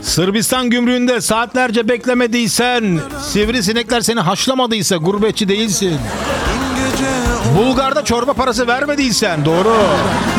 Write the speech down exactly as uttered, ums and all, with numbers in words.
Sırbistan gümrüğünde saatlerce beklemediysen, sivrisinekler seni haşlamadıysa gurbetçi değilsin. Bulgar'da çorba parası vermediysen doğru.